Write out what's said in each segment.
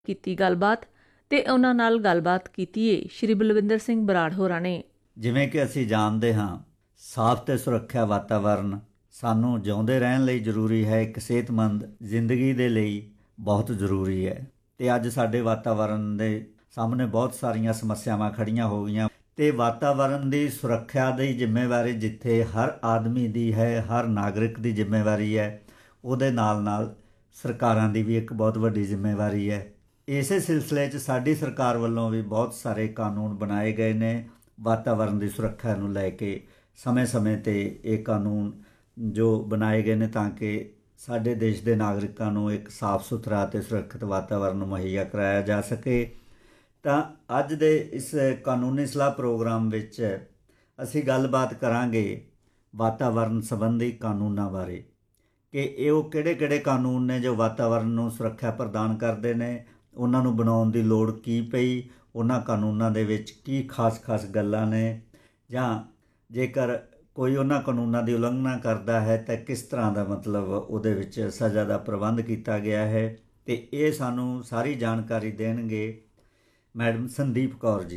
ਕੀਤੀ ਗੱਲਬਾਤ ਤੇ ਉਹਨਾਂ ਨਾਲ ਗੱਲਬਾਤ ਕੀਤੀ ਏ ਸ਼੍ਰੀ ਬਲਵਿੰਦਰ ਸਿੰਘ ਬਰਾੜ ਹੋਰਾਂ ਨੇ। ਜਿਵੇਂ ਕਿ ਅਸੀਂ ਜਾਣਦੇ ਹਾਂ, ਸਾਫ਼ ਤੇ ਸੁਰੱਖਿਆ ਵਾਤਾਵਰਨ ਸਾਨੂੰ ਜਿਉਂਦੇ ਰਹਿਣ ਲਈ ਜ਼ਰੂਰੀ ਹੈ, ਇੱਕ ਸਿਹਤਮੰਦ ਜ਼ਿੰਦਗੀ ਦੇ ਲਈ ਬਹੁਤ ਜ਼ਰੂਰੀ ਹੈ। ਤੇ ਅੱਜ ਸਾਡੇ ਵਾਤਾਵਰਨ ਦੇ ਸਾਹਮਣੇ ਬਹੁਤ ਸਾਰੀਆਂ ਸਮੱਸਿਆਵਾਂ ਖੜੀਆਂ ਹੋ ਗਈਆਂ ਤੇ ਵਾਤਾਵਰਨ ਦੀ ਸੁਰੱਖਿਆ ਦੀ ਜ਼ਿੰਮੇਵਾਰੀ ਜਿੱਥੇ ਹਰ ਆਦਮੀ ਦੀ ਹੈ, ਹਰ ਨਾਗਰਿਕ ਦੀ ਜ਼ਿੰਮੇਵਾਰੀ ਹੈ, ਉਹਦੇ ਨਾਲ ਨਾਲ ਸਰਕਾਰਾਂ ਦੀ ਵੀ ਇੱਕ ਬਹੁਤ ਵੱਡੀ ਜ਼ਿੰਮੇਵਾਰੀ ਹੈ। ਇਸੇ ਸਿਲਸਿਲੇ 'ਚ ਸਾਡੀ ਸਰਕਾਰ ਵੱਲੋਂ ਵੀ ਬਹੁਤ ਸਾਰੇ ਕਾਨੂੰਨ ਬਣਾਏ ਗਏ ਨੇ ਵਾਤਾਵਰਨ ਦੀ ਸੁਰੱਖਿਆ ਨੂੰ ਲੈ ਕੇ। ਸਮੇਂ-ਸਮੇਂ 'ਤੇ ਇਹ ਕਾਨੂੰਨ ਜੋ ਬਣਾਏ ਗਏ ਨੇ ਤਾਂ ਕਿ ਸਾਡੇ ਦੇਸ਼ ਦੇ ਨਾਗਰਿਕਾਂ ਨੂੰ ਇੱਕ ਸਾਫ਼ ਸੁਥਰਾ ਅਤੇ ਸੁਰੱਖਿਅਤ ਵਾਤਾਵਰਨ ਮੁਹੱਈਆ ਕਰਾਇਆ ਜਾ ਸਕੇ। ਤਾਂ ਅੱਜ ਦੇ ਇਸ ਕਾਨੂੰਨੀ ਸਲਾਹ ਪ੍ਰੋਗਰਾਮ ਵਿੱਚ ਅਸੀਂ ਗੱਲਬਾਤ ਕਰਾਂਗੇ ਵਾਤਾਵਰਨ ਸੰਬੰਧੀ ਕਾਨੂੰਨਾਂ ਬਾਰੇ ਕਿ ਉਹ ਕਿਹੜੇ-ਕਿਹੜੇ ਕਾਨੂੰਨ ਨੇ ਜੋ ਵਾਤਾਵਰਨ ਨੂੰ ਸੁਰੱਖਿਆ ਪ੍ਰਦਾਨ ਕਰਦੇ ਨੇ, ਉਹਨਾਂ ਨੂੰ ਬਣਾਉਣ ਦੀ ਲੋੜ ਕੀ ਪਈ, ਉਹਨਾਂ ਕਾਨੂੰਨਾਂ ਦੇ ਵਿੱਚ ਕੀ ਖਾਸ ਗੱਲਾਂ ਨੇ, ਜਾਂ ਜੇਕਰ ਕੋਈ ਉਹਨਾਂ ਕਾਨੂੰਨਾਂ ਦੀ ਉਲੰਘਣਾ ਕਰਦਾ ਹੈ ਤਾਂ ਕਿਸ ਤਰ੍ਹਾਂ ਦਾ ਮਤਲਬ ਉਹਦੇ ਵਿੱਚ ਸਜ਼ਾ ਦਾ ਪ੍ਰਬੰਧ ਕੀਤਾ ਗਿਆ ਹੈ। ਤੇ ਇਹ ਸਾਨੂੰ ਸਾਰੀ ਜਾਣਕਾਰੀ ਦੇਣਗੇ ਮੈਡਮ ਸੰਦੀਪ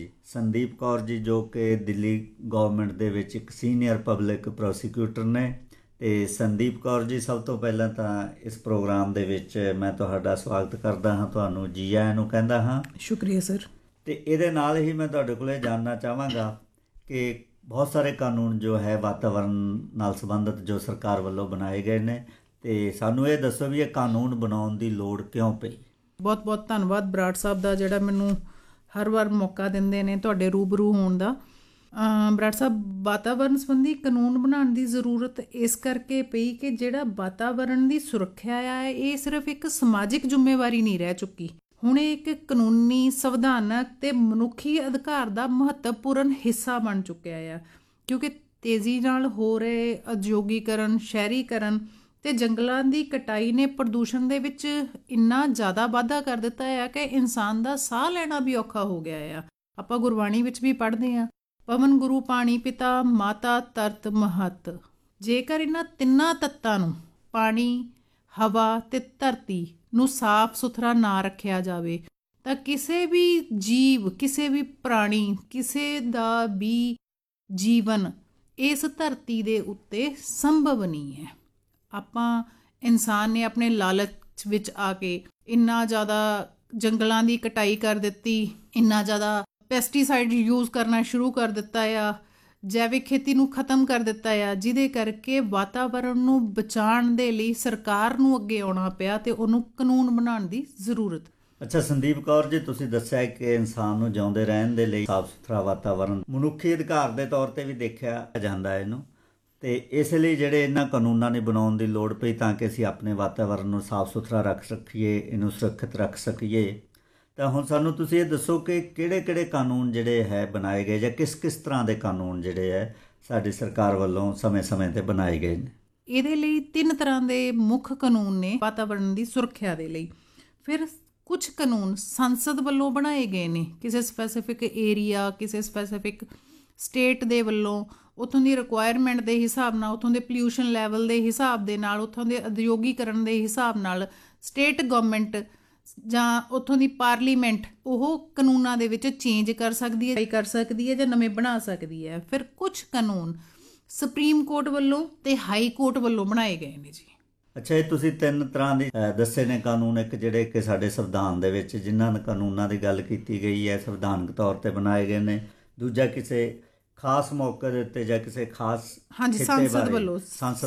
ਕੌਰ ਜੀ ਜੋ ਕਿ ਦਿੱਲੀ ਗਵਰਨਮੈਂਟ ਦੇ ਵਿੱਚ ਇੱਕ ਸੀਨੀਅਰ ਪਬਲਿਕ ਪ੍ਰੋਸੀਕਿਊਟਰ ਨੇ। ਤੇ ਸੰਦੀਪ ਕੌਰ ਜੀ, ਸਭ ਤੋਂ ਪਹਿਲਾਂ ਤਾਂ ਇਸ ਪ੍ਰੋਗਰਾਮ ਦੇ ਵਿੱਚ ਮੈਂ ਤੁਹਾਡਾ ਸਵਾਗਤ ਕਰਦਾ ਹਾਂ, ਤੁਹਾਨੂੰ ਜੀ ਆਇਆਂ ਨੂੰ ਕਹਿੰਦਾ ਹਾਂ। ਸ਼ੁਕਰੀਆ ਸਰ। ਤੇ ਇਹਦੇ ਨਾਲ ਹੀ ਮੈਂ ਤੁਹਾਡੇ ਕੋਲ ਜਾਣਨਾ ਚਾਹਾਂਗਾ ਕਿ ਬਹੁਤ ਸਾਰੇ ਕਾਨੂੰਨ ਜੋ ਹੈ ਵਾਤਾਵਰਨ ਨਾਲ ਸੰਬੰਧਿਤ ਜੋ ਸਰਕਾਰ ਵੱਲੋਂ ਬਣਾਏ ਗਏ ਨੇ, ਤੇ ਸਾਨੂੰ ਇਹ ਦੱਸੋ ਵੀ ਇਹ ਕਾਨੂੰਨ ਬਣਾਉਣ ਦੀ ਲੋੜ ਕਿਉਂ ਪਈ। ਬਹੁਤ ਬਹੁਤ ਧੰਨਵਾਦ ਬਰਾੜ ਸਾਹਿਬ ਦਾ, ਜਿਹੜਾ ਮੈਨੂੰ ਹਰ ਵਾਰ ਮੌਕਾ ਦਿੰਦੇ ਨੇ ਤੁਹਾਡੇ ਰੂਬਰੂ ਹੋਣ ਦਾ। ਬਰਾੜ ਸਾਹਿਬ, ਵਾਤਾਵਰਨ ਸੰਬੰਧੀ ਕਾਨੂੰਨ ਬਣਾਉਣ ਦੀ ਜ਼ਰੂਰਤ ਇਸ ਕਰਕੇ ਪਈ ਕਿ ਜਿਹੜਾ ਵਾਤਾਵਰਨ ਦੀ ਸੁਰੱਖਿਆ ਆ, ਇਹ ਸਿਰਫ ਇੱਕ ਸਮਾਜਿਕ ਜ਼ਿੰਮੇਵਾਰੀ ਨਹੀਂ ਰਹਿ ਚੁੱਕੀ, ਹੁਣ ਇਹ ਇੱਕ ਕਾਨੂੰਨੀ, ਸੰਵਿਧਾਨਕ ਤੇ ਮਨੁੱਖੀ ਅਧਿਕਾਰ ਦਾ ਮਹੱਤਵਪੂਰਨ ਹਿੱਸਾ ਬਣ ਚੁੱਕਿਆ ਆ। ਕਿਉਂਕਿ ਤੇਜ਼ੀ ਨਾਲ ਹੋ ਰਹੇ ਉਦਯੋਗੀਕਰਨ, ਸ਼ਹਿਰੀਕਰਨ ਤੇ ਜੰਗਲਾਂ ਦੀ ਕਟਾਈ ਨੇ ਪ੍ਰਦੂਸ਼ਣ ਦੇ ਵਿੱਚ ਇੰਨਾ ਜ਼ਿਆਦਾ ਵਾਧਾ ਕਰ ਦਿੱਤਾ ਆ ਕਿ ਇਨਸਾਨ ਦਾ ਸਾਹ ਲੈਣਾ ਵੀ ਔਖਾ ਹੋ ਗਿਆ ਆ। ਆਪਾਂ ਗੁਰਬਾਣੀ ਵਿੱਚ ਵੀ ਪੜ੍ਹਦੇ ਹਾਂ, ਪਵਨ ਗੁਰੂ ਪਾਣੀ ਪਿਤਾ ਮਾਤਾ ਤਰਤ ਮਹੱਤ। ਜੇਕਰ ਇਹਨਾਂ ਤਿੰਨਾਂ ਤੱਤਾਂ ਨੂੰ, ਪਾਣੀ, ਹਵਾ ਤੇ ਧਰਤੀ ਨੂੰ ਸਾਫ਼ ਸੁਥਰਾ ਨਾ ਰੱਖਿਆ ਜਾਵੇ ਤਾਂ ਕਿਸੇ ਵੀ ਜੀਵ, ਕਿਸੇ ਵੀ ਪ੍ਰਾਣੀ, ਕਿਸੇ ਦਾ ਵੀ ਜੀਵਨ ਇਸ ਧਰਤੀ ਦੇ ਉੱਤੇ ਸੰਭਵ ਨਹੀਂ ਹੈ। ਆਪਾਂ ਇਨਸਾਨ ਨੇ ਆਪਣੇ ਲਾਲਚ ਵਿੱਚ ਆ ਕੇ ਇੰਨਾ ਜ਼ਿਆਦਾ ਜੰਗਲਾਂ ਦੀ ਕਟਾਈ ਕਰ ਦਿੱਤੀ, ਇੰਨਾ ਜ਼ਿਆਦਾ ਪੈਸਟੀਸਾਈਡ ਯੂਜ਼ ਕਰਨਾ ਸ਼ੁਰੂ ਕਰ ਦਿੱਤਾ ਆ, ਜੈਵਿਕ ਖੇਤੀ ਨੂੰ ਖ਼ਤਮ ਕਰ ਦਿੱਤਾ ਆ, ਜਿਹਦੇ ਕਰਕੇ ਵਾਤਾਵਰਨ ਨੂੰ ਬਚਾਉਣ ਦੇ ਲਈ ਸਰਕਾਰ ਨੂੰ ਅੱਗੇ ਆਉਣਾ ਪਿਆ ਤੇ ਉਹਨੂੰ ਕਾਨੂੰਨ ਬਣਾਉਣ ਦੀ ਜ਼ਰੂਰਤ। ਅੱਛਾ ਸੰਦੀਪ ਕੌਰ ਜੀ, ਤੁਸੀਂ ਦੱਸਿਆ ਕਿ ਇਨਸਾਨ ਨੂੰ ਜਿਉਂਦੇ ਰਹਿਣ ਦੇ ਲਈ ਸਾਫ਼ ਸੁਥਰਾ ਵਾਤਾਵਰਨ ਮਨੁੱਖੀ ਅਧਿਕਾਰ ਦੇ ਤੌਰ 'ਤੇ ਵੀ ਦੇਖਿਆ ਜਾਂਦਾ ਹੈ ਇਹਨੂੰ, ਤੇ ਇਸ ਲਈ ਜਿਹੜੇ ਇਹਨਾਂ ਕਾਨੂੰਨਾਂ ਨੂੰ ਬਣਾਉਣ ਦੀ ਲੋੜ ਪਈ ਤਾਂ ਕਿ ਅਸੀਂ ਆਪਣੇ ਵਾਤਾਵਰਨ ਨੂੰ ਸਾਫ਼ ਸੁਥਰਾ ਰੱਖ ਸਕੀਏ, ਇਹਨੂੰ ਸੁਰੱਖਿਅਤ ਰੱਖ ਸਕੀਏ। ਤਾਂ ਹੁਣ ਸਾਨੂੰ ਤੁਸੀਂ ਇਹ ਦੱਸੋ ਕਿ ਕਿਹੜੇ ਕਾਨੂੰਨ ਜਿਹੜੇ ਹੈ ਬਣਾਏ ਗਏ, ਜਾਂ ਕਿਸ ਤਰ੍ਹਾਂ ਦੇ ਕਾਨੂੰਨ ਜਿਹੜੇ ਹੈ ਸਾਡੀ ਸਰਕਾਰ ਵੱਲੋਂ ਸਮੇਂ-ਸਮੇਂ 'ਤੇ ਬਣਾਏ ਗਏ ਨੇ। ਇਹਦੇ ਲਈ 3 ਤਰ੍ਹਾਂ ਦੇ ਮੁੱਖ ਕਾਨੂੰਨ ਨੇ ਵਾਤਾਵਰਨ ਦੀ ਸੁਰੱਖਿਆ ਦੇ ਲਈ। ਫਿਰ ਕੁਝ ਕਾਨੂੰਨ ਸੰਸਦ ਵੱਲੋਂ ਬਣਾਏ ਗਏ ਨੇ, ਕਿਸੇ ਸਪੈਸੀਫਿਕ ਏਰੀਆ, ਕਿਸੇ ਸਪੈਸੀਫਿਕ ਸਟੇਟ ਦੇ ਵੱਲੋਂ, ਉੱਥੋਂ ਦੀ ਰਿਕੁਆਇਰਮੈਂਟ ਦੇ ਹਿਸਾਬ ਨਾਲ, ਉੱਥੋਂ ਦੇ ਪੋਲਿਊਸ਼ਨ ਲੈਵਲ ਦੇ ਹਿਸਾਬ ਦੇ ਨਾਲ, ਉੱਥੋਂ ਦੇ ਉਦਯੋਗੀਕਰਨ ਦੇ ਹਿਸਾਬ ਨਾਲ ਸਟੇਟ ਗਵਰਨਮੈਂਟ ਜਾਂ ਉੱਥੋਂ ਦੀ ਪਾਰਲੀਮੈਂਟ ਉਹ ਕਾਨੂੰਨਾਂ ਦੇ ਵਿੱਚ ਚੇਂਜ ਕਰ ਸਕਦੀ ਹੈ ਜਾਂ ਨਵੇਂ ਬਣਾ ਸਕਦੀ ਹੈ। ਫਿਰ ਕੁਝ ਕਾਨੂੰਨ ਸੁਪਰੀਮ ਕੋਰਟ ਵੱਲੋਂ ਤੇ ਹਾਈ ਕੋਰਟ ਵੱਲੋਂ ਬਣਾਏ ਗਏ ਨੇ ਜੀ। ਅੱਛਾ, ਇਹ ਤੁਸੀਂ 3 ਤਰ੍ਹਾਂ ਦੇ ਦੱਸੇ ਨੇ ਕਾਨੂੰਨ, ਇੱਕ ਜਿਹੜੇ ਕਿ ਸਾਡੇ ਸੰਵਿਧਾਨ ਦੇ ਵਿੱਚ ਜਿਨ੍ਹਾਂ ਕਾਨੂੰਨਾਂ ਦੀ ਗੱਲ ਕੀਤੀ ਗਈ ਹੈ ਸੰਵਿਧਾਨਕ ਤੌਰ 'ਤੇ ਬਣਾਏ ਗਏ ਨੇ, ਦੂਜਾ ਕਿਸੇ ਖਾਸ ਮੌਕੇ ਦੇ ਉੱਤੇ ਜਾਂ ਕਿਸੇ ਖਾਸ ਸੰਸਦ ਵੱਲੋਂ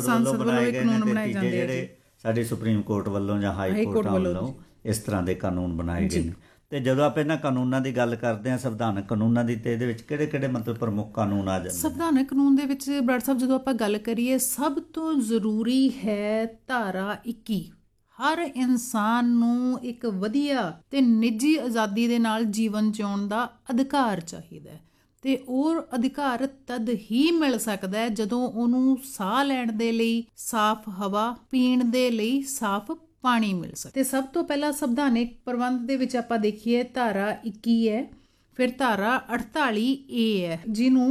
ਬਣਾਏ ਗਏ ਨੇ, ਤੇ ਤੀਜੇ ਜਿਹੜੇ ਸਾਡੀ ਸੁਪਰੀਮ ਕੋਰਟ ਵੱਲੋਂ ਜਾਂ ਹਾਈ ਕੋਰਟਾਂ ਵੱਲੋਂ ਇਸ ਤਰ੍ਹਾਂ ਦੇ ਕਾਨੂੰਨ ਬਣਾਏ ਗਏ ਨੇ। ਤੇ ਜਦੋਂ ਆਪਾਂ ਇਹਨਾਂ ਕਾਨੂੰਨਾਂ ਦੀ ਗੱਲ ਕਰਦੇ ਹਾਂ, ਸੰਵਿਧਾਨਕ ਕਾਨੂੰਨਾਂ ਦੀ, ਤੇ ਇਹਦੇ ਵਿੱਚ ਕਿਹੜੇ ਮਤਲਬ ਪ੍ਰਮੁੱਖ ਕਾਨੂੰਨ ਆ ਜਾਂਦੇ? ਸੰਵਿਧਾਨਕ ਕਾਨੂੰਨ ਦੇ ਵਿੱਚ ਬਰਾੜ ਸਾਹਿਬ ਜਦੋਂ ਆਪਾਂ ਗੱਲ ਕਰੀਏ, ਸਭ ਤੋਂ ਜ਼ਰੂਰੀ ਹੈ ਧਾਰਾ 21। ਹਰ ਇਨਸਾਨ ਨੂੰ ਇੱਕ ਵਧੀਆ ਤੇ ਨਿੱਜੀ ਆਜ਼ਾਦੀ ਦੇ ਨਾਲ ਜੀਵਨ ਜਿਉਣ ਦਾ ਅਧਿਕਾਰ ਚਾਹੀਦਾ ਹੈ, ਤੇ ਉਹ ਅਧਿਕਾਰ ਤਦ ਹੀ ਮਿਲ ਸਕਦਾ ਹੈ ਜਦੋਂ ਉਹਨੂੰ ਸਾਹ ਲੈਣ ਦੇ ਲਈ ਸਾਫ਼ ਹਵਾ, ਪੀਣ ਦੇ ਲਈ ਸਾਫ਼ ਪਾਣੀ ਮਿਲ ਸਕੇ। ਤੇ ਸਭ ਤੋਂ ਪਹਿਲਾਂ ਸੰਵਿਧਾਨਿਕ ਪ੍ਰਬੰਧ ਦੇ ਵਿੱਚ ਆਪਾਂ ਦੇਖੀਏ, ਧਾਰਾ 21 ਹੈ, ਫਿਰ ਧਾਰਾ 48A ਹੈ, ਜਿਹਨੂੰ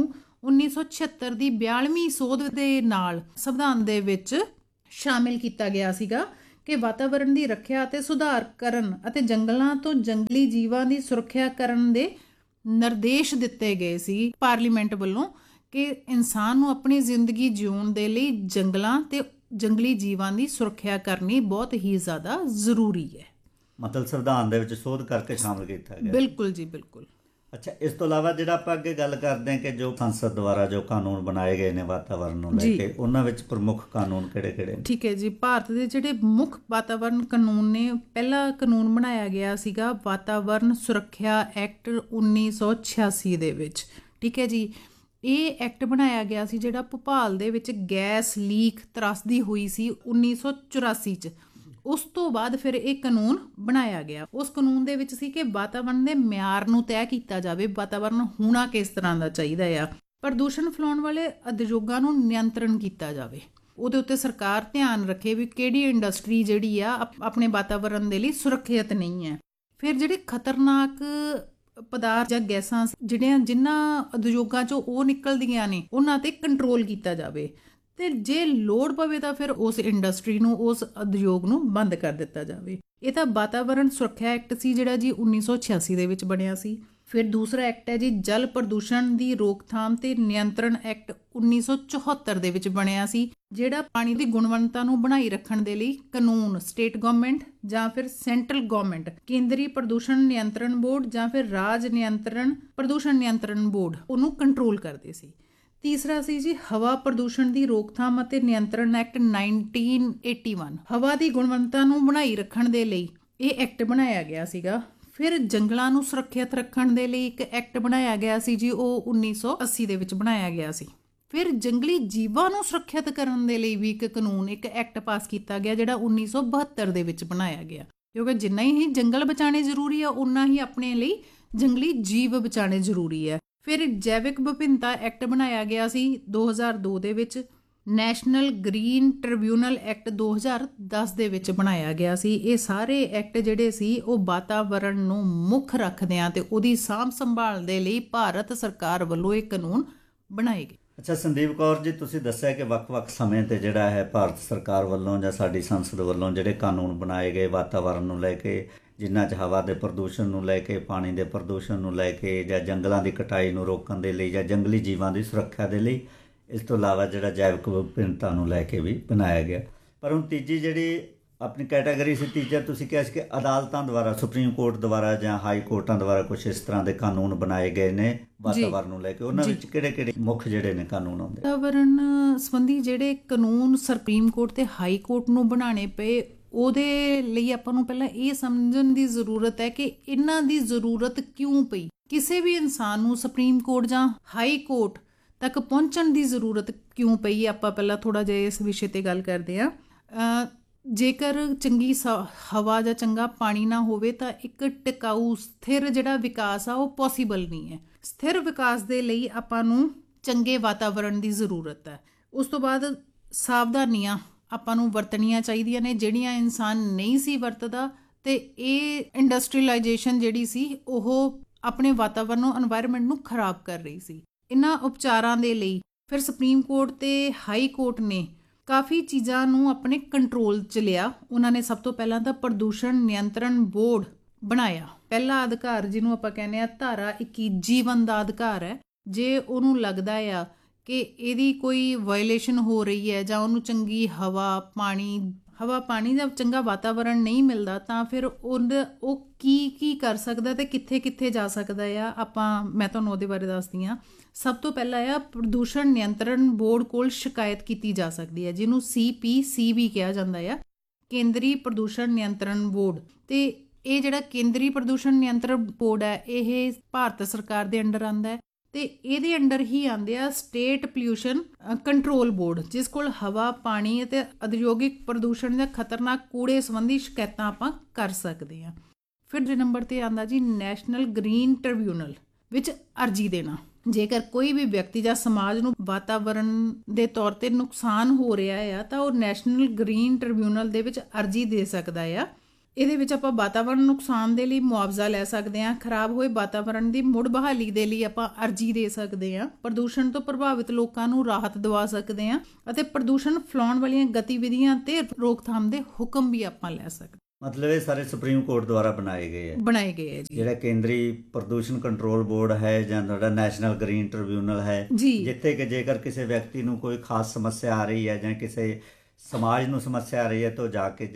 1976 ਦੀ 42ਵੀਂ ਸੋਧ ਦੇ ਨਾਲ ਸੰਵਿਧਾਨ ਦੇ ਵਿੱਚ ਸ਼ਾਮਿਲ ਕੀਤਾ ਗਿਆ ਸੀਗਾ ਕਿ ਵਾਤਾਵਰਣ ਦੀ ਰੱਖਿਆ ਅਤੇ ਸੁਧਾਰ ਕਰਨ ਅਤੇ ਜੰਗਲਾਂ ਤੋਂ ਜੰਗਲੀ ਜੀਵਾਂ ਦੀ ਸੁਰੱਖਿਆ ਕਰਨ ਦੇ ਨਿਰਦੇਸ਼ ਦਿੱਤੇ ਗਏ ਸੀ ਪਾਰਲੀਮੈਂਟ ਵੱਲੋਂ ਕਿ ਇਨਸਾਨ ਨੂੰ ਆਪਣੀ ਜ਼ਿੰਦਗੀ ਜਿਉਣ ਦੇ ਲਈ ਜੰਗਲਾਂ ਤੇ ਜੰਗਲੀ ਜੀਵਾਂ ਦੀ ਸੁਰੱਖਿਆ ਕਰਨੀ ਬਹੁਤ ਹੀ ਜ਼ਿਆਦਾ ਜ਼ਰੂਰੀ ਹੈ। ਮਤਲਬ ਸੰਵਿਧਾਨ ਦੇ ਵਿੱਚ ਸੋਧ ਕਰਕੇ ਸ਼ਾਮਲ ਕੀਤਾ ਗਿਆ। ਬਿਲਕੁਲ ਜੀ, ਬਿਲਕੁਲ। ਅੱਛਾ, ਇਸ ਤੋਂ ਇਲਾਵਾ ਜਿਹੜਾ ਆਪਾਂ ਅੱਗੇ ਗੱਲ ਕਰਦੇ ਹਾਂ ਕਿ ਜੋ ਸੰਸਦ ਦੁਆਰਾ ਜੋ ਕਾਨੂੰਨ ਬਣਾਏ ਗਏ ਨੇ ਵਾਤਾਵਰਣ ਨੂੰ ਲੈ ਕੇ, ਉਹਨਾਂ ਵਿੱਚ ਪ੍ਰਮੁੱਖ ਕਾਨੂੰਨ ਕਿਹੜੇ-ਕਿਹੜੇ ਨੇ? ਠੀਕ ਹੈ ਜੀ, ਭਾਰਤ ਦੇ ਜਿਹੜੇ ਮੁੱਖ ਵਾਤਾਵਰਣ ਕਾਨੂੰਨ ਨੇ, ਪਹਿਲਾ ਕਾਨੂੰਨ ਬਣਾਇਆ ਗਿਆ ਸੀਗਾ ਵਾਤਾਵਰਣ ਸੁਰੱਖਿਆ ਐਕਟ 1986 ਦੇ ਵਿੱਚ। ਠੀਕ ਹੈ ਜੀ, ਇਹ ਐਕਟ ਬਣਾਇਆ ਗਿਆ ਸੀ ਜਿਹੜਾ ਭੋਪਾਲ ਦੇ ਵਿੱਚ ਗੈਸ ਲੀਕ ਤਰਾਸਦੀ ਹੋਈ ਸੀ 1984 'ਚ। ਉਸ ਤੋਂ ਬਾਅਦ ਫਿਰ ਇਹ ਕਾਨੂੰਨ ਬਣਾਇਆ ਗਿਆ। ਉਸ ਕਾਨੂੰਨ ਦੇ ਵਿੱਚ ਸੀ ਕਿ ਵਾਤਾਵਰਣ ਦੇ ਮਿਆਰ ਨੂੰ ਤੈਅ ਕੀਤਾ ਜਾਵੇ, ਵਾਤਾਵਰਣ ਹੋਣਾ ਕਿਸ ਤਰ੍ਹਾਂ ਦਾ ਚਾਹੀਦਾ ਆ, ਪ੍ਰਦੂਸ਼ਣ ਫੈਲਾਉਣ ਵਾਲੇ ਉਦਯੋਗਾਂ ਨੂੰ ਨਿਯੰਤਰਣ ਕੀਤਾ ਜਾਵੇ, ਉਹਦੇ ਉੱਤੇ ਸਰਕਾਰ ਧਿਆਨ ਰੱਖੇ ਵੀ ਕਿਹੜੀ ਇੰਡਸਟਰੀ ਜਿਹੜੀ ਆ ਆਪਣੇ ਵਾਤਾਵਰਣ ਦੇ ਲਈ ਸੁਰੱਖਿਅਤ ਨਹੀਂ ਹੈ। ਫਿਰ ਜਿਹੜੇ ਖਤਰਨਾਕ ਪਦਾਰਥ ਜਾਂ ਗੈਸਾਂ ਜਿਨ੍ਹਾਂ ਉਦਯੋਗਾਂ 'ਚੋਂ ਉਹ ਨਿਕਲਦੀਆਂ ਨੇ, ਉਹਨਾਂ 'ਤੇ ਕੰਟਰੋਲ ਕੀਤਾ ਜਾਵੇ ਤੇ ਜੇ ਲੋੜ ਪਵੇ ਤਾਂ ਫਿਰ ਉਸ ਇੰਡਸਟਰੀ ਨੂੰ, ਉਸ ਉਦਯੋਗ ਨੂੰ ਬੰਦ ਕਰ ਦਿੱਤਾ ਜਾਵੇ। ਇਹ ਤਾਂ ਵਾਤਾਵਰਣ ਸੁਰੱਖਿਆ ਐਕਟ ਸੀ ਜਿਹੜਾ ਜੀ 1986 ਦੇ ਵਿੱਚ ਬਣਿਆ ਸੀ। ਫਿਰ ਦੂਸਰਾ ਐਕਟ ਹੈ ਜੀ ਜਲ ਪ੍ਰਦੂਸ਼ਣ ਦੀ ਰੋਕਥਾਮ ਤੇ ਨਿਯੰਤਰਣ ਐਕਟ 1974 ਦੇ ਵਿੱਚ ਬਣਿਆ ਸੀ, ਜਿਹੜਾ ਪਾਣੀ ਦੀ ਗੁਣਵੱਤਾ ਨੂੰ ਬਣਾਈ ਰੱਖਣ ਦੇ ਲਈ ਕਾਨੂੰਨ ਸਟੇਟ ਗਵਰਨਮੈਂਟ ਜਾਂ ਫਿਰ ਸੈਂਟਰਲ ਗਵਰਨਮੈਂਟ, ਕੇਂਦਰੀ ਪ੍ਰਦੂਸ਼ਣ ਨਿਯੰਤਰਣ ਬੋਰਡ ਜਾਂ ਫਿਰ ਰਾਜ ਪ੍ਰਦੂਸ਼ਣ ਨਿਯੰਤਰਣ ਬੋਰਡ ਉਹਨੂੰ ਕੰਟਰੋਲ ਕਰਦੇ ਸੀ। ਤੀਸਰਾ ਸੀ ਜੀ ਹਵਾ ਪ੍ਰਦੂਸ਼ਣ ਦੀ ਰੋਕਥਾਮ ਅਤੇ ਨਿਯੰਤਰਣ ਐਕਟ 1981। ਹਵਾ ਦੀ ਗੁਣਵੱਤਾ ਨੂੰ ਬਣਾਈ ਰੱਖਣ ਦੇ ਲਈ ਇਹ ਐਕਟ ਬਣਾਇਆ ਗਿਆ ਸੀਗਾ। ਫਿਰ ਜੰਗਲਾਂ ਨੂੰ ਸੁਰੱਖਿਅਤ ਰੱਖਣ ਦੇ ਲਈ ਇੱਕ ਐਕਟ ਬਣਾਇਆ ਗਿਆ ਸੀ ਜੀ, ਉਹ 1980 ਦੇ ਵਿੱਚ ਬਣਾਇਆ ਗਿਆ ਸੀ। ਫਿਰ ਜੰਗਲੀ ਜੀਵਾਂ ਨੂੰ ਸੁਰੱਖਿਅਤ ਕਰਨ ਦੇ ਲਈ ਵੀ ਇੱਕ ਕਾਨੂੰਨ, ਇੱਕ ਐਕਟ ਪਾਸ ਕੀਤਾ ਗਿਆ ਜਿਹੜਾ 1972 ਦੇ ਵਿੱਚ ਬਣਾਇਆ ਗਿਆ, ਕਿਉਂਕਿ ਜਿੰਨਾ ਹੀ ਜੰਗਲ ਬਚਾਉਣੇ ਜ਼ਰੂਰੀ ਆ, ਉਨਾ ਹੀ ਆਪਣੇ ਲਈ ਜੰਗਲੀ ਜੀਵ ਬਚਾਉਣੇ ਜ਼ਰੂਰੀ ਹੈ। ਫਿਰ ਜੈਵਿਕ ਵਿਭਿੰਨਤਾ ਐਕਟ ਬਣਾਇਆ ਗਿਆ ਸੀ 2002 ਦੇ ਵਿੱਚ। ਨੈਸ਼ਨਲ ਗ੍ਰੀਨ ਟ੍ਰਿਬਿਊਨਲ ਐਕਟ 2010 ਦੇ ਵਿੱਚ ਬਣਾਇਆ ਗਿਆ ਸੀ। ਇਹ ਸਾਰੇ ਐਕਟ ਜਿਹੜੇ ਸੀ ਉਹ ਵਾਤਾਵਰਣ ਨੂੰ ਮੁੱਖ ਰੱਖਦਿਆਂ ਤੇ ਉਹਦੀ ਸਾਂਭ ਸੰਭਾਲ ਦੇ ਲਈ ਭਾਰਤ ਸਰਕਾਰ ਵੱਲੋਂ ਇਹ ਕਾਨੂੰਨ ਬਣਾਏ ਗਏ। ਅੱਛਾ ਸੰਦੀਪ ਕੌਰ ਜੀ, ਤੁਸੀਂ ਦੱਸਿਆ ਕਿ ਵੱਖ-ਵੱਖ ਸਮੇਂ ਤੇ ਜਿਹੜਾ ਹੈ ਭਾਰਤ ਸਰਕਾਰ ਵੱਲੋਂ ਜਾਂ ਸਾਡੀ ਸੰਸਦ ਵੱਲੋਂ ਜਿਹੜੇ ਕਾਨੂੰਨ ਬਣਾਏ ਗਏ ਵਾਤਾਵਰਣ ਨੂੰ ਲੈ ਕੇ, ਜਿਨ੍ਹਾਂ 'ਚ ਹਵਾ ਦੇ ਪ੍ਰਦੂਸ਼ਣ ਨੂੰ ਲੈ ਕੇ, ਪਾਣੀ ਦੇ ਪ੍ਰਦੂਸ਼ਣ ਨੂੰ ਲੈ ਕੇ, ਜਾਂ ਜੰਗਲਾਂ ਦੀ ਕਟਾਈ ਨੂੰ ਰੋਕਣ ਦੇ ਲਈ, ਜਾਂ ਜੰਗਲੀ ਜੀਵਾਂ ਦੀ ਸੁਰੱਖਿਆ ਦੇ ਲਈ, ਇਸ ਤੋਂ ਇਲਾਵਾ ਜਿਹੜਾ ਜੈਵਿਕ ਵਿਭਿੰਨਤਾ ਨੂੰ ਲੈ ਕੇ ਵੀ ਬਣਾਇਆ ਗਿਆ। ਪਰ ਹੁਣ ਤੀਜੀ ਜਿਹੜੀ ਆਪਣੀ ਕੈਟਾਗਰੀ ਸੀ, ਤੀਜਾ ਤੁਸੀਂ ਕਿਹਾ ਸੀ ਕਿ ਅਦਾਲਤਾਂ ਦੁਆਰਾ, ਸੁਪਰੀਮ ਕੋਰਟ ਦੁਆਰਾ ਜਾਂ ਹਾਈ ਕੋਰਟਾਂ ਦੁਆਰਾ ਕੁਝ ਇਸ ਤਰ੍ਹਾਂ ਦੇ ਕਾਨੂੰਨ ਬਣਾਏ ਗਏ ਨੇ ਵਾਤਾਵਰਣ ਨੂੰ ਲੈ ਕੇ। ਉਹਨਾਂ ਵਿੱਚ ਕਿਹੜੇ-ਕਿਹੜੇ ਮੁੱਖ ਜਿਹੜੇ ਨੇ ਕਾਨੂੰਨ ਆਉਂਦੇ? ਵਾਤਾਵਰਣ ਸੰਬੰਧੀ ਜਿਹੜੇ ਕਾਨੂੰਨ ਸੁਪਰੀਮ ਕੋਰਟ ਤੇ ਹਾਈ ਕੋਰਟ ਨੂੰ ਬਣਾਉਣੇ ਪਏ, ਉਹਦੇ ਲਈ ਆਪਾਂ ਨੂੰ ਪਹਿਲਾਂ ਇਹ ਸਮਝਣ ਦੀ ਜ਼ਰੂਰਤ ਹੈ ਕਿ ਇਹਨਾਂ ਦੀ ਜ਼ਰੂਰਤ ਕਿਉਂ ਪਈ। ਕਿਸੇ ਵੀ ਇਨਸਾਨ ਨੂੰ ਸੁਪਰੀਮ ਕੋਰਟ ਜਾਂ ਹਾਈ ਕੋਰਟ ਤੱਕ ਪਹੁੰਚਣ ਦੀ ਜ਼ਰੂਰਤ ਕਿਉਂ ਪਈ, ਆਪਾਂ ਪਹਿਲਾਂ ਥੋੜ੍ਹਾ ਜਿਹਾ ਇਸ ਵਿਸ਼ੇ 'ਤੇ ਗੱਲ ਕਰਦੇ ਹਾਂ। ਜੇਕਰ ਚੰਗੀ ਹਵਾ ਜਾਂ ਚੰਗਾ ਪਾਣੀ ਨਾ ਹੋਵੇ ਤਾਂ ਇੱਕ ਟਿਕਾਊ ਸਥਿਰ ਜਿਹੜਾ ਵਿਕਾਸ ਆ ਉਹ ਪੋਸੀਬਲ ਨਹੀਂ ਹੈ। ਸਥਿਰ ਵਿਕਾਸ ਦੇ ਲਈ ਆਪਾਂ ਨੂੰ ਚੰਗੇ ਵਾਤਾਵਰਣ ਦੀ ਜ਼ਰੂਰਤ ਹੈ। ਉਸ ਤੋਂ ਬਾਅਦ ਸਾਵਧਾਨੀਆਂ ਆਪਾਂ ਨੂੰ ਵਰਤਣੀਆਂ ਚਾਹੀਦੀਆਂ ਨੇ ਜਿਹੜੀਆਂ ਇਨਸਾਨ ਨਹੀਂ ਸੀ ਵਰਤਦਾ, ਤੇ ਇਹ ਇੰਡਸਟਰੀਅਲਾਈਜੇਸ਼ਨ ਜਿਹੜੀ ਸੀ ਉਹ ਆਪਣੇ ਵਾਤਾਵਰਣ ਨੂੰ, এনवायरमेंट ਨੂੰ ਖਰਾਬ ਕਰ ਰਹੀ ਸੀ। ਇਹਨਾਂ ਉਪਚਾਰਾਂ ਦੇ ਲਈ ਫਿਰ ਸੁਪਰੀਮ ਕੋਰਟ ਤੇ ਹਾਈ ਕੋਰਟ ਨੇ ਕਾਫੀ ਚੀਜ਼ਾਂ ਨੂੰ ਆਪਣੇ ਕੰਟਰੋਲ 'ਚ ਲਿਆ। ਉਹਨਾਂ ਨੇ ਸਭ ਤੋਂ ਪਹਿਲਾਂ ਤਾਂ ਪ੍ਰਦੂਸ਼ਣ ਨਿਯੰਤਰਣ ਬੋਰਡ ਬਣਾਇਆ। ਪਹਿਲਾ ਅਧਿਕਾਰ ਜਿਹਨੂੰ ਆਪਾਂ ਕਹਿੰਦੇ ਆ ਧਾਰਾ 21 ਜੀਵਨ ਦਾ ਅਧਿਕਾਰ ਹੈ। ਜੇ ਉਹਨੂੰ ਲੱਗਦਾ ਆ ਕਿ ਇਹਦੀ ਕੋਈ ਵਾਇਲੇਸ਼ਨ ਹੋ ਰਹੀ ਹੈ ਜਾਂ ਉਹਨੂੰ ਚੰਗੀ ਹਵਾ ਪਾਣੀ ਦਾ ਚੰਗਾ ਵਾਤਾਵਰਣ ਨਹੀਂ ਮਿਲਦਾ, ਤਾਂ ਫਿਰ ਉਹ ਕੀ ਕਰ ਸਕਦਾ ਤੇ ਕਿੱਥੇ ਜਾ ਸਕਦਾ ਆ। ਮੈਂ ਤੁਹਾਨੂੰ ਉਹਦੇ ਬਾਰੇ ਦੱਸਦੀ ਹਾਂ। ਸਭ ਤੋਂ ਪਹਿਲਾਂ ਆ ਪ੍ਰਦੂਸ਼ਣ ਨਿਯੰਤਰਣ ਬੋਰਡ ਕੋਲ ਸ਼ਿਕਾਇਤ ਕੀਤੀ ਜਾ ਸਕਦੀ ਹੈ, ਜਿਹਨੂੰ CPC ਵੀ ਕਿਹਾ ਜਾਂਦਾ ਆ, ਕੇਂਦਰੀ ਪ੍ਰਦੂਸ਼ਣ ਨਿਯੰਤਰਣ ਬੋਰਡ। ਤੇ ਇਹ ਜਿਹੜਾ ਕੇਂਦਰੀ ਪ੍ਰਦੂਸ਼ਣ ਨਿਯੰਤਰਣ ਬੋਰਡ ਹੈ ਇਹ ਭਾਰਤ ਸਰਕਾਰ ਦੇ ਅੰਡਰ ਆਉਂਦਾ ਹੈ, ਤੇ ਇਹਦੇ ਅੰਡਰ ਹੀ ਆਉਂਦੇ ਆ ਸਟੇਟ ਪੋਲਿਊਸ਼ਨ ਕੰਟਰੋਲ ਬੋਰਡ, ਜਿਸ ਕੋਲ ਹਵਾ, ਪਾਣੀ ਅਤੇ ਉਦਯੋਗਿਕ ਪ੍ਰਦੂਸ਼ਣ ਜਾਂ ਖਤਰਨਾਕ ਕੂੜੇ ਸੰਬੰਧੀ ਸ਼ਿਕਾਇਤਾਂ ਆਪਾਂ ਕਰ ਸਕਦੇ ਹਾਂ। ਫਿਰ ਦੂਜੇ ਨੰਬਰ ਤੇ ਆਉਂਦਾ ਜੀ ਨੈਸ਼ਨਲ ਗ੍ਰੀਨ ਟ੍ਰਿਬਿਊਨਲ ਵਿੱਚ ਅਰਜੀ ਦੇਣਾ। ਜੇਕਰ ਕੋਈ ਵੀ ਵਿਅਕਤੀ ਜਾਂ ਸਮਾਜ ਨੂੰ ਵਾਤਾਵਰਣ ਦੇ ਤੌਰ ਤੇ ਨੁਕਸਾਨ ਹੋ ਰਿਹਾ ਆ ਤਾਂ ਉਹ ਨੈਸ਼ਨਲ ਗ੍ਰੀਨ ਟ੍ਰਿਬਿਊਨਲ ਦੇ ਵਿੱਚ ਅਰਜੀ ਦੇ ਸਕਦਾ ਆ। ਇਹਦੇ ਵਿੱਚ ਆਪਾਂ ਵਾਤਾਵਰਣ ਨੁਕਸਾਨ ਦੇ ਲਈ ਮੁਆਵਜ਼ਾ ਲੈ ਸਕਦੇ ਹਾਂ, ਖਰਾਬ ਹੋਏ ਵਾਤਾਵਰਣ ਦੀ ਮੁੜ ਬਹਾਲੀ ਦੇ ਲਈ ਆਪਾਂ ਅਰਜ਼ੀ ਦੇ ਸਕਦੇ ਹਾਂ, ਪ੍ਰਦੂਸ਼ਣ ਤੋਂ ਪ੍ਰਭਾਵਿਤ ਲੋਕਾਂ ਨੂੰ ਰਾਹਤ ਦਿਵਾ ਸਕਦੇ ਹਾਂ ਅਤੇ ਪ੍ਰਦੂਸ਼ਣ ਫੈਲਾਉਣ ਵਾਲੀਆਂ ਗਤੀਵਿਧੀਆਂ ਤੇ ਰੋਕਥਾਮ ਦੇ ਹੁਕਮ ਵੀ ਆਪਾਂ ਲੈ ਸਕਦੇ। ਮਤਲਬ ਇਹ ਸਾਰੇ ਸੁਪਰੀਮ ਕੋਰਟ ਦੁਆਰਾ ਬਣਾਏ ਗਏ ਹੈ ਜੀ। ਜਿਹੜਾ ਕੇਂਦਰੀ ਪ੍ਰਦੂਸ਼ਣ ਕੰਟਰੋਲ ਬੋਰਡ ਹੈ ਜਾਂ ਜਿਹੜਾ ਨੈਸ਼ਨਲ ਗ੍ਰੀਨ ਟ੍ਰਿਬਿਊਨਲ ਹੈ, ਜਿੱਥੇ ਕਿ ਜੇਕਰ ਕਿਸੇ ਵਿਅਕਤੀ ਨੂੰ ਕੋਈ ਖਾਸ ਸਮੱਸਿਆ ਆ ਰਹੀ ਹੈ ਜਾਂ ਕਿਸੇ ਸਮਾਜ ਨੂੰ ਸਮੱਸਿਆ ਆ ਰਹੀ ਹੈ ਤਾਂ ਜਾ ਕੇ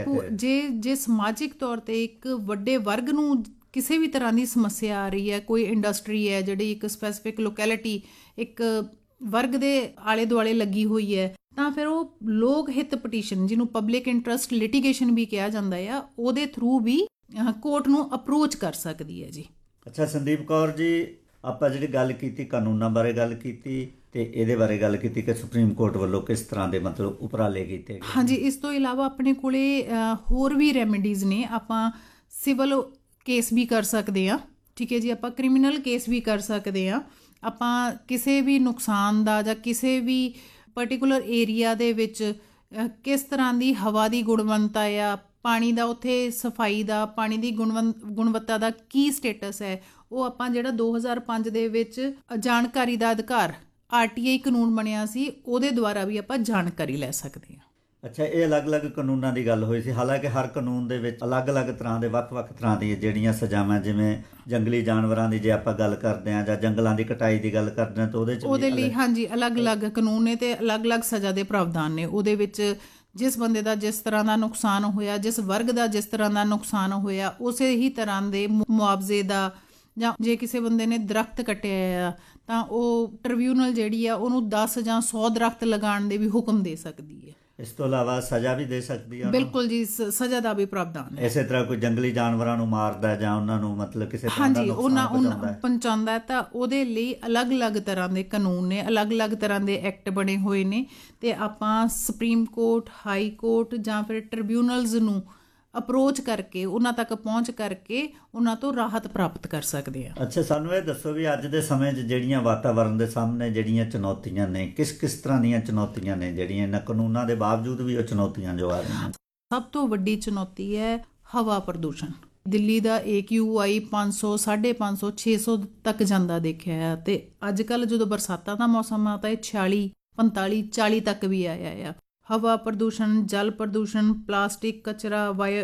ਜੇ ਸਮਾਜਿਕ ਤੌਰ ਤੇ ਇੱਕ ਵੱਡੇ ਵਰਗ ਨੂੰ ਕਿਸੇ ਵੀ ਤਰ੍ਹਾਂ ਦੀ ਸਮੱਸਿਆ ਆ ਰਹੀ ਹੈ, ਕੋਈ ਇੰਡਸਟਰੀ ਹੈ ਜਿਹੜੀ ਇੱਕ ਸਪੈਸੀਫਿਕ ਲੋਕੈਲਿਟੀ ਇੱਕ ਵਰਗ ਦੇ ਆਲੇ ਦੁਆਲੇ ਲੱਗੀ ਹੋਈ ਹੈ, ਤਾਂ ਫਿਰ ਉਹ ਲੋਕ ਹਿੱਤ ਪਟੀਸ਼ਨ, ਜਿਹਨੂੰ ਪਬਲਿਕ ਇੰਟਰਸਟ ਲਿਟੀਗੇਸ਼ਨ ਵੀ ਕਿਹਾ ਜਾਂਦਾ ਆ, ਉਹਦੇ ਥਰੂ ਵੀ ਕੋਰਟ ਨੂੰ ਅਪਰੋਚ ਕਰ ਸਕਦੀ ਹੈ ਜੀ। ਅੱਛਾ ਸੰਦੀਪ ਕੌਰ ਜੀ, ਆਪਾਂ ਜਿਹੜੀ ਗੱਲ ਕੀਤੀ ਕਾਨੂੰਨਾਂ ਬਾਰੇ ਗੱਲ ਕੀਤੀ ਤੇ ਇਹਦੇ ਬਾਰੇ ਗੱਲ ਕੀਤੀ ਕਿ ਸੁਪਰੀਮ ਕੋਰਟ ਵੱਲੋਂ ਕਿਸ ਤਰ੍ਹਾਂ ਦੇ ਮਤਲਬ ਉਪਰਾਲੇ ਕੀਤੇ ਗਏ। ਹਾਂਜੀ, ਇਸ ਤੋਂ ਇਲਾਵਾ ਆਪਣੇ ਕੋਲੇ ਹੋਰ ਵੀ ਰੈਮੀਡੀਜ਼ ਨੇ। ਆਪਾਂ ਸਿਵਲ ਕੇਸ ਵੀ ਕਰ ਸਕਦੇ ਹਾਂ, ਠੀਕ ਹੈ ਜੀ, ਆਪਾਂ ਕ੍ਰਿਮੀਨਲ ਕੇਸ ਵੀ ਕਰ ਸਕਦੇ ਹਾਂ। ਆਪਾਂ ਕਿਸੇ ਵੀ ਨੁਕਸਾਨ ਦਾ ਜਾਂ ਕਿਸੇ ਵੀ ਪਰਟੀਕੂਲਰ ਏਰੀਆ ਦੇ ਵਿੱਚ ਕਿਸ ਤਰ੍ਹਾਂ ਦੀ ਹਵਾ ਦੀ ਗੁਣਵੱਤਾ ਆ, ਪਾਣੀ ਦਾ ਉੱਥੇ ਸਫਾਈ ਦਾ, ਪਾਣੀ ਦੀ ਗੁਣਵੱਤਾ ਦਾ ਕੀ ਸਟੇਟਸ ਹੈ, ਉਹ ਆਪਾਂ ਜਿਹੜਾ 2005 ਦੇ ਵਿੱਚ ਜਾਣਕਾਰੀ ਦਾ ਅਧਿਕਾਰ RTI ਕਾਨੂੰਨ ਬਣਿਆ ਸੀ, ਉਹਦੇ ਦੁਆਰਾ ਵੀ ਆਪਾਂ ਜਾਣਕਾਰੀ ਲੈ ਸਕਦੇ ਹਾਂ। ਅੱਛਾ, ਇਹ ਅਲੱਗ-ਅਲੱਗ ਕਾਨੂੰਨਾਂ ਦੀ ਗੱਲ ਹੋਈ ਸੀ। ਹਾਲਾਂਕਿ ਹਰ ਕਾਨੂੰਨ ਦੇ ਵਿੱਚ ਅਲੱਗ-ਅਲੱਗ ਤਰ੍ਹਾਂ ਦੇ ਵੱਖ-ਵੱਖ ਤਰ੍ਹਾਂ ਦੀਆਂ ਜਿਹੜੀਆਂ ਸਜ਼ਾਵਾਂ, ਜਿਵੇਂ ਜੰਗਲੀ ਜਾਨਵਰਾਂ ਦੀ ਜੇ ਆਪਾਂ ਗੱਲ ਕਰਦੇ ਹਾਂ ਜਾਂ ਜੰਗਲਾਂ ਦੀ ਕਟਾਈ ਦੀ ਗੱਲ ਕਰਦੇ ਹਾਂ ਤਾਂ ਉਹਦੇ ਲਈ ਹਾਂਜੀ ਅਲੱਗ-ਅਲੱਗ ਕਾਨੂੰਨ ਨੇ ਤੇ ਅਲੱਗ-ਅਲੱਗ ਸਜ਼ਾ ਦੇ ਪ੍ਰਾਵਧਾਨ ਨੇ। ਉਹਦੇ ਵਿੱਚ ਜਿਸ ਬੰਦੇ ਦਾ ਜਿਸ ਤਰ੍ਹਾਂ ਦਾ ਨੁਕਸਾਨ ਹੋਇਆ, ਜਿਸ ਵਰਗ ਦਾ ਜਿਸ ਤਰ੍ਹਾਂ ਦਾ ਨੁਕਸਾਨ ਹੋਇਆ, ਉਸੇ ਹੀ ਤਰ੍ਹਾਂ ਦੇ ਮੁਆਵਜ਼ੇ ਦਾ, ਜਾਂ ਜੇ ਕਿਸੇ ਬੰਦੇ ਨੇ ਦਰਖਤ ਕੱਟਿਆ ਆ ਤਾਂ ਉਹ ਟ੍ਰਿਬਿਊਨਲ ਜਿਹੜੀ ਆ ਉਹਨੂੰ 10 ਜਾਂ 100 ਦਰਖਤ ਲਗਾਉਣ ਦੇ ਵੀ ਹੁਕਮ ਦੇ ਸਕਦੀ ਹੈ। ਇਸ ਤੋਂ ਇਲਾਵਾ ਸਜ਼ਾ ਵੀ ਦੇ ਸਕਦੀ ਹੈ। ਬਿਲਕੁਲ ਜੀ, ਸਜ਼ਾ ਦਾ ਵੀ ਪ੍ਰਾਵਧਾਨ ਹੈ। ਇਸੇ ਤਰ੍ਹਾਂ ਕੋਈ ਜੰਗਲੀ ਜਾਨਵਰਾਂ ਨੂੰ ਮਾਰਦਾ ਜਾਂ ਉਹਨਾਂ ਨੂੰ ਮਤਲਬ ਕਿਸੇ ਤਰ੍ਹਾਂ ਦਾ ਨੁਕਸਾਨ ਪਹੁੰਚਾਉਂਦਾ ਤਾਂ ਉਹਦੇ ਲਈ ਅਲੱਗ-ਅਲੱਗ ਤਰ੍ਹਾਂ ਦੇ ਕਾਨੂੰਨ ਨੇ, ਅਲੱਗ-ਅਲੱਗ ਤਰ੍ਹਾਂ ਦੇ ਐਕਟ ਬਣੇ ਹੋਏ ਨੇ ਤੇ ਆਪਾਂ ਸੁਪਰੀਮ ਕੋਰਟ, ਹਾਈ ਕੋਰਟ ਜਾਂ ਫਿਰ ਟ੍ਰਿਬਿਊਨਲਸ ਨੂੰ ਅਪਰੋਚ ਕਰਕੇ ਉਹਨਾਂ ਤੱਕ ਪਹੁੰਚ ਕਰਕੇ ਉਹਨਾਂ ਤੋਂ ਰਾਹਤ ਪ੍ਰਾਪਤ ਕਰ ਸਕਦੇ ਆ। ਅੱਛਾ, ਸਾਨੂੰ ਇਹ ਦੱਸੋ ਵੀ ਅੱਜ ਦੇ ਸਮੇਂ 'ਚ ਜਿਹੜੀਆਂ ਵਾਤਾਵਰਣ ਦੇ ਸਾਹਮਣੇ ਜਿਹੜੀਆਂ ਚੁਣੌਤੀਆਂ ਨੇ, ਕਿਸ ਤਰ੍ਹਾਂ ਦੀਆਂ ਚੁਣੌਤੀਆਂ ਨੇ ਜਿਹੜੀਆਂ ਇਹਨਾਂ ਕਾਨੂੰਨਾਂ ਦੇ ਬਾਵਜੂਦ ਵੀ ਉਹ ਚੁਣੌਤੀਆਂ ਜੋ ਆ ਰਹੀਆਂ? ਸਭ ਤੋਂ ਵੱਡੀ ਚੁਣੌਤੀ ਹੈ ਹਵਾ ਪ੍ਰਦੂਸ਼ਣ। ਦਿੱਲੀ ਦਾ AQI 500, 550, 600 ਤੱਕ ਜਾਂਦਾ ਦੇਖਿਆ ਹੈ ਤੇ ਅੱਜ ਕੱਲ੍ਹ ਜਦੋਂ ਬਰਸਾਤਾਂ ਦਾ ਮੌਸਮ ਆ ਤਾਂ ਇਹ 46, 45, 40 ਤੱਕ ਵੀ ਆਇਆ ਆ। ਹਵਾ ਪ੍ਰਦੂਸ਼ਣ, ਜਲ ਪ੍ਰਦੂਸ਼ਣ, ਪਲਾਸਟਿਕ ਕਚਰਾ,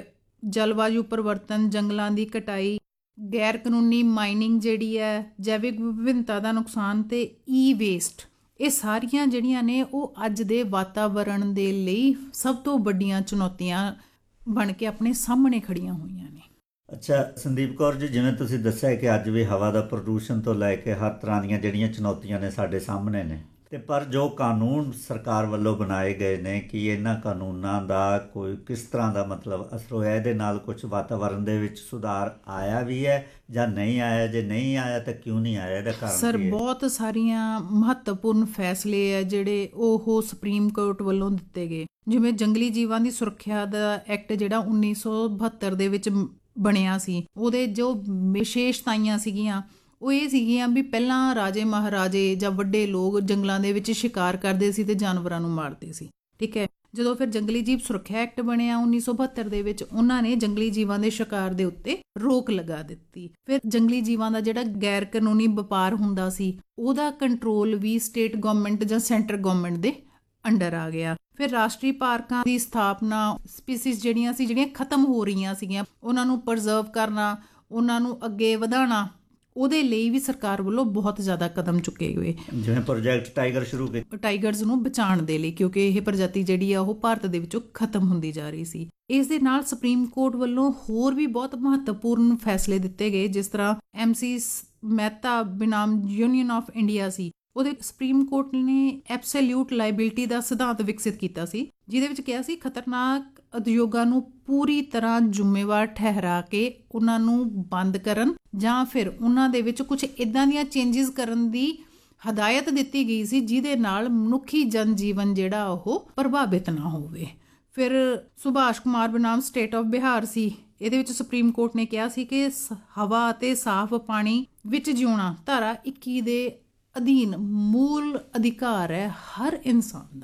ਜਲਵਾਯੂ ਪਰਿਵਰਤਨ, ਜੰਗਲਾਂ ਦੀ ਕਟਾਈ, ਗੈਰ ਕਾਨੂੰਨੀ ਮਾਈਨਿੰਗ ਜਿਹੜੀ ਹੈ, ਜੈਵਿਕ ਵਿਭਿੰਨਤਾ ਦਾ ਨੁਕਸਾਨ ਤੇ ਵੇਸਟ, ਇਹ ਸਾਰੀਆਂ ਜਿਹੜੀਆਂ ਨੇ ਉਹ ਅੱਜ ਦੇ ਵਾਤਾਵਰਣ ਦੇ ਲਈ ਸਭ ਤੋਂ ਵੱਡੀਆਂ ਚੁਣੌਤੀਆਂ ਬਣ ਕੇ ਆਪਣੇ ਸਾਹਮਣੇ ਖੜੀਆਂ ਹੋਈਆਂ ਨੇ। ਅੱਛਾ ਸੰਦੀਪ ਕੌਰ ਜੀ, ਜਿਵੇਂ ਤੁਸੀਂ ਦੱਸਿਆ ਕਿ ਅੱਜ ਵੀ ਹਵਾ ਦਾ ਪ੍ਰਦੂਸ਼ਣ ਤੋਂ ਲੈ ਕੇ ਹਰ ਤਰ੍ਹਾਂ ਦੀਆਂ ਜਿਹੜੀਆਂ ਚੁਣੌਤੀਆਂ ਨੇ ਸਾਡੇ ਸਾਹਮਣੇ ਨੇ, ਤੇ ਪਰ ਜੋ ਕਾਨੂੰਨ ਸਰਕਾਰ ਵੱਲੋਂ ਬਣਾਏ ਗਏ ਨੇ ਕਿ ਇਹਨਾਂ ਕਾਨੂੰਨਾਂ ਦਾ ਕੋਈ ਕਿਸ ਤਰ੍ਹਾਂ ਦਾ ਮਤਲਬ ਅਸਰ ਹੋਇਆ, ਇਹਦੇ ਨਾਲ ਕੁਝ ਵਾਤਾਵਰਣ ਦੇ ਵਿੱਚ ਸੁਧਾਰ ਆਇਆ ਵੀ ਹੈ ਜਾਂ ਨਹੀਂ ਆਇਆ? ਜੇ ਨਹੀਂ ਆਇਆ ਤਾਂ ਕਿਉਂ ਨਹੀਂ ਆਇਆ, ਇਹਦਾ ਕਾਰਨ ਸਰ ਬਹੁਤ ਸਾਰੀਆਂ ਮਹੱਤਵਪੂਰਨ ਫੈਸਲੇ ਹੈ ਜਿਹੜੇ ਉਹ ਸੁਪਰੀਮ ਕੋਰਟ ਵੱਲੋਂ ਦਿੱਤੇ ਗਏ। ਜਿਵੇਂ ਜੰਗਲੀ ਜੀਵਾਂ ਦੀ ਸੁਰੱਖਿਆ ਦਾ ਐਕਟ ਜਿਹੜਾ 1972 ਦੇ ਵਿੱਚ ਬਣਿਆ ਸੀ, ਉਹਦੇ ਜੋ ਵਿਸ਼ੇਸ਼ਤਾਈਆਂ ਸੀਗੀਆਂ ਉਹ ਇਹ ਸੀਗੀਆਂ ਵੀ ਪਹਿਲਾਂ ਰਾਜੇ ਮਹਾਰਾਜੇ ਜਾਂ ਵੱਡੇ ਲੋਕ ਜੰਗਲਾਂ ਦੇ ਵਿੱਚ ਸ਼ਿਕਾਰ ਕਰਦੇ ਸੀ ਤੇ ਜਾਨਵਰਾਂ ਨੂੰ ਮਾਰਦੇ ਸੀ, ਠੀਕ ਹੈ। ਜਦੋਂ ਫਿਰ ਜੰਗਲੀ ਜੀਵ ਸੁਰੱਖਿਆ ਐਕਟ ਬਣਿਆ 1972 ਦੇ ਵਿੱਚ, ਉਹਨਾਂ ਨੇ ਜੰਗਲੀ ਜੀਵਾਂ ਦੇ ਸ਼ਿਕਾਰ ਦੇ ਉੱਤੇ ਰੋਕ ਲਗਾ ਦਿੱਤੀ। ਫਿਰ ਜੰਗਲੀ ਜੀਵਾਂ ਦਾ ਜਿਹੜਾ ਗੈਰ ਕਾਨੂੰਨੀ ਵਪਾਰ ਹੁੰਦਾ ਸੀ ਉਹਦਾ ਕੰਟਰੋਲ ਵੀ ਸਟੇਟ ਗਵਰਨਮੈਂਟ ਜਾਂ ਸੈਂਟਰ ਗਵਰਨਮੈਂਟ ਦੇ ਅੰਡਰ ਆ ਗਿਆ। ਫਿਰ ਰਾਸ਼ਟਰੀ ਪਾਰਕਾਂ ਦੀ ਸਥਾਪਨਾ, ਸਪੀਸੀਜ਼ ਜਿਹੜੀਆਂ ਖਤਮ ਹੋ ਰਹੀਆਂ ਸੀਗੀਆਂ ਉਹਨਾਂ ਨੂੰ ਪ੍ਰਜ਼ਰਵ ਕਰਨਾ, ਉਹਨਾਂ ਨੂੰ ਅੱਗੇ ਵਧਾਉਣਾ, ਉਹਦੇ ਲਈ ਵੀ ਸਰਕਾਰ ਵੱਲੋਂ ਬਹੁਤ ਜ਼ਿਆਦਾ ਕਦਮ ਚੁੱਕੇ ਹੋਏ। ਜਿਵੇਂ ਪ੍ਰੋਜੈਕਟ ਟਾਈਗਰ ਸ਼ੁਰੂ ਕੀਤਾ, ਟਾਈਗਰਸ ਨੂੰ ਬਚਾਉਣ ਦੇ ਲਈ, ਕਿਉਂਕਿ ਇਹ ਪ੍ਰਜਾਤੀ ਜਿਹੜੀ ਆ ਉਹ ਭਾਰਤ ਦੇ ਵਿੱਚੋਂ ਖਤਮ ਹੁੰਦੀ ਜਾ ਰਹੀ ਸੀ। ਇਸ ਦੇ ਨਾਲ ਸੁਪਰੀਮ ਕੋਰਟ ਵੱਲੋਂ ਹੋਰ ਵੀ ਬਹੁਤ ਮਹੱਤਵਪੂਰਨ ਫੈਸਲੇ ਦਿੱਤੇ ਗਏ, ਜਿਸ ਤਰ੍ਹਾਂ MC Mehta ਬਨਾਮ union of India ਸੀ, ਉਹਦੇ ਸੁਪਰੀਮ ਕੋਰਟ ਨੇ ਐਬਸੋਲਿਊਟ ਲਾਇਬਿਲਿਟੀ ਦਾ ਸਿਧਾਂਤ ਵਿਕਸਿਤ ਕੀਤਾ ਸੀ, ਜਿਹਦੇ ਵਿੱਚ ਕਿਹਾ ਸੀ ਖਤਰਨਾਕ ਉਦਯੋਗਾਂ ਨੂੰ ਪੂਰੀ ਤਰ੍ਹਾਂ ਜ਼ਿੰਮੇਵਾਰ ਠਹਿਰਾ ਕੇ ਉਹਨਾਂ ਨੂੰ ਬੰਦ ਕਰਨ ਜਾਂ ਫਿਰ ਉਹਨਾਂ ਦੇ ਵਿੱਚ ਕੁਝ ਇੱਦਾਂ ਦੀਆਂ ਚੇਂਜਿਸ ਕਰਨ ਦੀ ਹਦਾਇਤ ਦਿੱਤੀ ਗਈ ਸੀ ਜਿਹਦੇ ਨਾਲ ਮਨੁੱਖੀ ਜਨਜੀਵਨ ਜਿਹੜਾ ਉਹ ਪ੍ਰਭਾਵਿਤ ਨਾ ਹੋਵੇ। ਫਿਰ ਸੁਭਾਸ਼ ਕੁਮਾਰ ਬਨਾਮ ਸਟੇਟ ਆਫ ਬਿਹਾਰ ਸੀ, ਇਹਦੇ ਵਿੱਚ ਸੁਪਰੀਮ ਕੋਰਟ ਨੇ ਕਿਹਾ ਸੀ ਕਿ ਹਵਾ ਅਤੇ ਸਾਫ਼ ਪਾਣੀ ਵਿੱਚ ਜਿਉਣਾ ਧਾਰਾ 21 ਦੇ ਅਧੀਨ ਮੂਲ ਅਧਿਕਾਰ ਹੈ ਹਰ ਇਨਸਾਨ ਦਾ।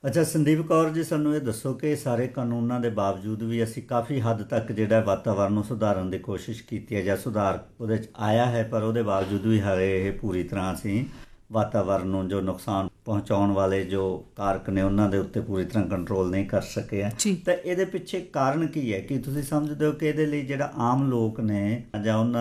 ਅੱਛਾ ਸੰਦੀਪ ਕੌਰ ਜੀ, ਸਾਨੂੰ ਇਹ ਦੱਸੋ ਕਿ ਸਾਰੇ ਕਾਨੂੰਨਾਂ ਦੇ ਬਾਵਜੂਦ ਵੀ ਅਸੀਂ ਕਾਫੀ ਹੱਦ ਤੱਕ ਜਿਹੜਾ ਵਾਤਾਵਰਨ ਨੂੰ ਸੁਧਾਰਨ ਦੀ ਕੋਸ਼ਿਸ਼ ਕੀਤੀ ਹੈ ਜਾਂ ਸੁਧਾਰ ਉਹਦੇ 'ਚ ਆਇਆ ਹੈ, ਪਰ ਉਹਦੇ ਬਾਵਜੂਦ ਵੀ ਹਾਲੇ ਇਹ ਪੂਰੀ ਤਰ੍ਹਾਂ ਅਸੀਂ ਵਾਤਾਵਰਨ ਨੂੰ ਜੋ ਨੁਕਸਾਨ ਪਹੁੰਚਾਉਣ ਵਾਲੇ ਜੋ ਕਾਰਕ ਨੇ ਉਹਨਾਂ ਦੇ ਉੱਤੇ ਪੂਰੀ ਤਰ੍ਹਾਂ ਕੰਟਰੋਲ ਨਹੀਂ ਕਰ ਸਕੇ ਹੈ। ਤਾਂ ਇਹਦੇ ਪਿੱਛੇ ਕਾਰਨ ਕੀ ਹੈ? ਕੀ ਤੁਸੀਂ ਸਮਝਦੇ ਹੋ ਕਿ ਇਹਦੇ ਲਈ ਜਿਹੜਾ ਆਮ ਲੋਕ ਨੇ ਜਾਂ ਉਹਨਾਂ